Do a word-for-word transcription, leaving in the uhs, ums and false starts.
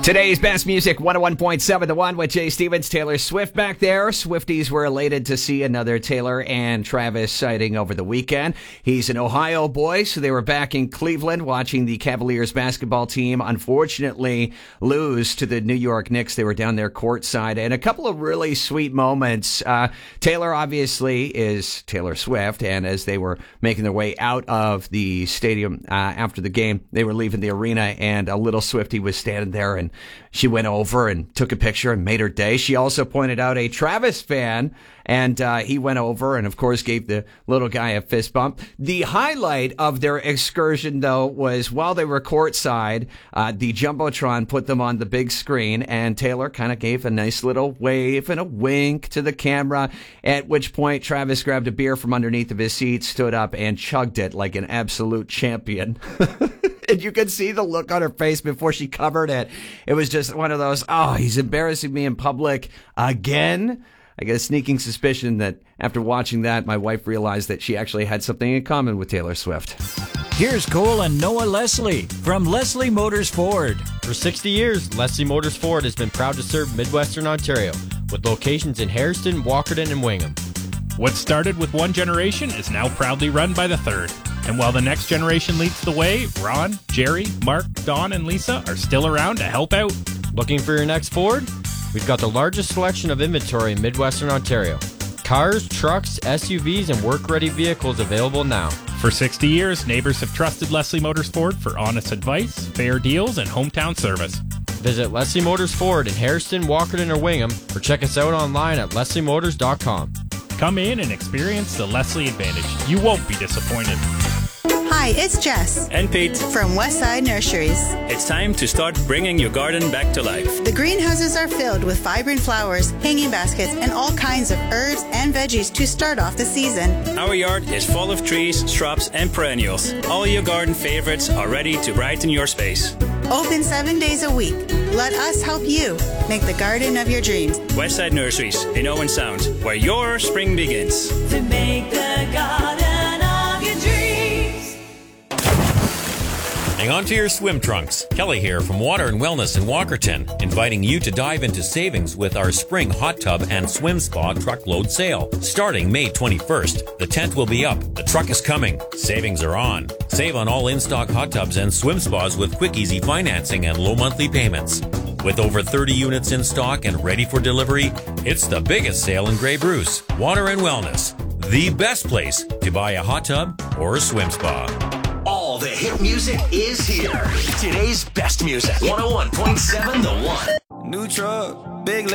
Today's best music, one oh one point seven The One with Jay Stevens, Taylor Swift back there. Swifties were elated to see another Taylor and Travis sighting over the weekend. He's an Ohio boy, so they were back in Cleveland watching the Cavaliers basketball team unfortunately lose to the New York Knicks. They were down there courtside, and a couple of really sweet moments. Uh, Taylor obviously is Taylor Swift, and as they were making their way out of the stadium uh, after the game, they were leaving the arena, and a little Swiftie was standing there, and she went over and took a picture and made her day. She also pointed out a Travis fan, and uh, he went over and, of course, gave the little guy a fist bump. The highlight of their excursion, though, was while they were courtside, uh, the Jumbotron put them on the big screen, and Taylor kind of gave a nice little wave and a wink to the camera, at which point Travis grabbed a beer from underneath of his seat, stood up, and chugged it like an absolute champion. And you could see the look on her face before she covered it. It was just one of those, oh, he's embarrassing me in public again. I get a sneaking suspicion that after watching that, my wife realized that she actually had something in common with Taylor Swift. Here's Cole and Noah Leslie from Leslie Motors Ford. For sixty years, Leslie Motors Ford has been proud to serve Midwestern Ontario with locations in Hairston, Walkerton, and Wingham. What started with one generation is now proudly run by the third. And while the next generation leads the way, Ron, Jerry, Mark, Don, and Lisa are still around to help out. Looking for your next Ford? We've got the largest selection of inventory in Midwestern Ontario. Cars, trucks, S U Vs, and work-ready vehicles available now. For sixty years, neighbors have trusted Leslie Motors Ford for honest advice, fair deals, and hometown service. Visit Leslie Motors Ford in Hairston, Walkerton, or Wingham, or check us out online at leslie motors dot com. Come in and experience the Leslie Advantage. You won't be disappointed. Hi, it's Jess. And Pete. From Westside Nurseries. It's time to start bringing your garden back to life. The greenhouses are filled with vibrant flowers, hanging baskets, and all kinds of herbs and veggies to start off the season. Our yard is full of trees, shrubs, and perennials. All your garden favorites are ready to brighten your space. Open seven days a week. Let us help you make the garden of your dreams. Westside Nurseries in Owen Sound, where your spring begins. To make the garden of your dreams. Hang on to your swim trunks. Kelly here from Water and Wellness in Walkerton, inviting you to dive into savings with our spring hot tub and swim spa truckload sale. Starting May twenty-first, the tent will be up, the truck is coming, savings are on. Save on all in-stock hot tubs and swim spas with quick, easy financing and low monthly payments. With over thirty units in stock and ready for delivery, it's the biggest sale in Grey Bruce. Water and Wellness, the best place to buy a hot tub or a swim spa. All the hit music is here. Today's best music. one oh one point seven The One. New truck, big